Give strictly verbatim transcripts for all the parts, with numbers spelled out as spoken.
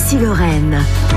Ici Lorraine.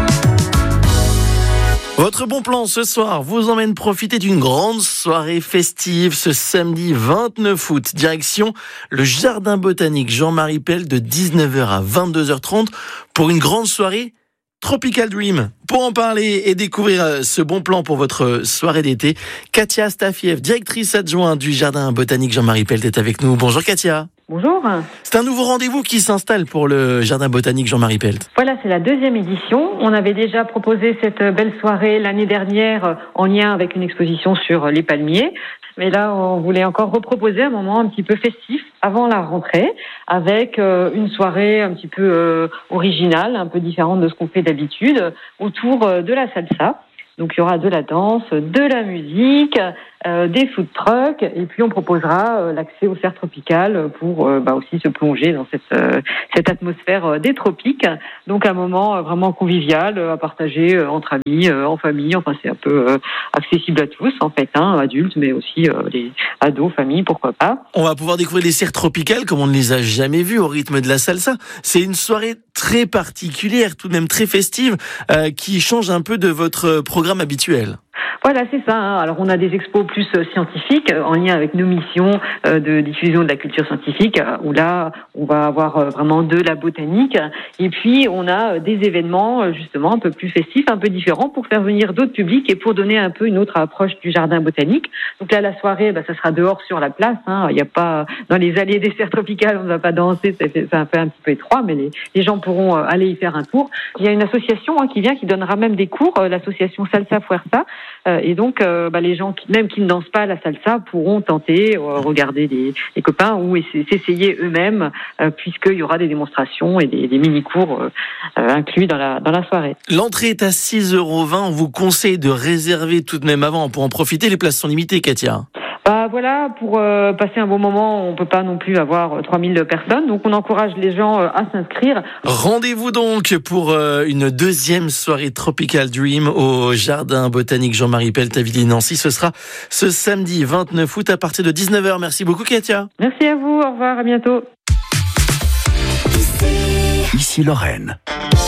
Votre bon plan ce soir vous emmène profiter d'une grande soirée festive ce samedi vingt-neuf août. Direction le Jardin Botanique Jean-Marie Pell de dix-neuf heures à vingt-deux heures trente pour une grande soirée Tropical Dream. Pour en parler et découvrir ce bon plan pour votre soirée d'été, Katia Stafiev, directrice adjointe du Jardin Botanique Jean-Marie Pell, est avec nous. Bonjour Katia. Bonjour. C'est un nouveau rendez-vous qui s'installe pour le Jardin Botanique Jean-Marie Pell. Voilà, c'est la deuxième édition. On avait déjà proposé cette belle soirée l'année dernière en lien avec une exposition sur les palmiers. Mais là, on voulait encore reproposer un moment un petit peu festif avant la rentrée, avec euh, une soirée un petit peu euh, originale, un peu différente de ce qu'on fait d'habitude, autour euh, de la salsa. Donc il y aura de la danse, de la musique, euh, des food trucks, et puis on proposera euh, l'accès aux serres tropicales pour euh, bah, aussi se plonger dans cette euh, cette atmosphère euh, des tropiques. Donc un moment euh, vraiment convivial euh, à partager euh, entre amis, euh, en famille. Enfin c'est un peu euh, accessible à tous en fait, hein, adultes, mais aussi euh, les ados, familles, pourquoi pas. On va pouvoir découvrir les serres tropicales comme on ne les a jamais vues au rythme de la salsa. C'est une soirée très particulière, tout de même très festive, euh, qui change un peu de votre programme habituel. Voilà, c'est ça. Hein. Alors, on a des expos plus euh, scientifiques, euh, en lien avec nos missions euh, de diffusion de la culture scientifique, euh, où là, on va avoir euh, vraiment de la botanique. Et puis, on a euh, des événements, euh, justement, un peu plus festifs, un peu différents, pour faire venir d'autres publics et pour donner un peu une autre approche du jardin botanique. Donc là, la soirée, bah, ça sera dehors sur la place. Hein. Il n'y a pas, dans les allées des serres tropicales, on ne va pas danser, c'est, c'est un peu un petit peu étroit, mais les, les gens pourront euh, aller y faire un tour. Il y a une association hein, qui vient, qui donnera même des cours, euh, l'association Salsa Fuerza. Euh, et donc, euh, bah, les gens qui, même qui ne dansent pas la salsa pourront tenter, euh, regarder les, les copains ou essayer, s'essayer eux-mêmes, euh, puisqu'il y aura des démonstrations et des, des mini-cours euh, euh, inclus dans la, dans la soirée. L'entrée est à six euros vingt. On vous conseille de réserver tout de même avant pour en profiter. Les places sont limitées, Katia. Bah voilà, pour euh, passer un bon moment, on peut pas non plus avoir trois mille personnes, donc on encourage les gens euh, à s'inscrire. Rendez-vous donc pour euh, une deuxième soirée Tropical Dream au Jardin Botanique Jean-Marie Pell, Tavilly-Nancy. Ce sera ce samedi vingt-neuf août à partir de dix-neuf heures. Merci beaucoup Katia. Merci à vous, au revoir, à bientôt. Ici, Ici Lorraine.